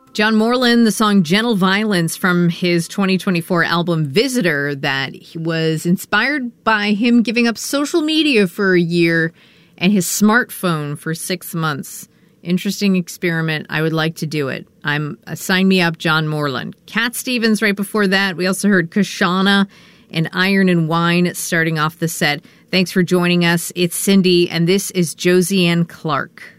John Moreland, the song Gentle Violence from his 2024 album Visitor, that was inspired by him giving up social media for a year and his smartphone for 6 months. Interesting experiment. I would like to do it. Sign me up, John Moreland. Cat Stevens right before that. We also heard Kashana and Iron and Wine starting off the set. Thanks for joining us. It's Cindy, and this is Josie Ann Clark.